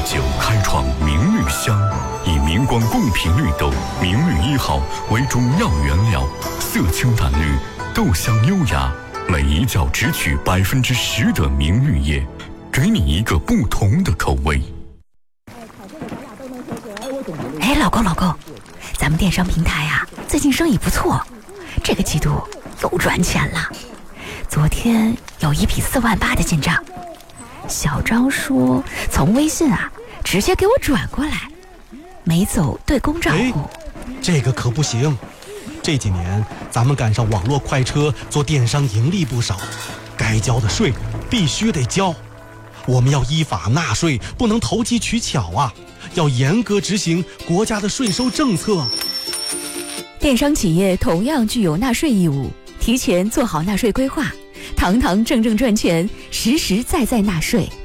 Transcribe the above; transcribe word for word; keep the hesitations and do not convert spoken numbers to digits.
九开创明绿香，以明光贡品绿豆明绿一号为中药原料，色清淡绿，豆香优雅，每一角只取百分之十的明绿叶，给你一个不同的口味。 哎，老公老公，咱们电商平台啊，最近生意不错，这个季度又赚钱了。昨天有一笔四万八的进账，小张说从微信啊直接给我转过来，没走对公账户。 这个可不行，这几年咱们赶上网络快车，做电商盈利不少，该交的税必须得交。我们要依法纳税，不能投机取巧啊，要严格执行国家的税收政策。 电商企业同样具有纳税义务，提前做好纳税规划，堂堂正正赚钱，实实在在纳税。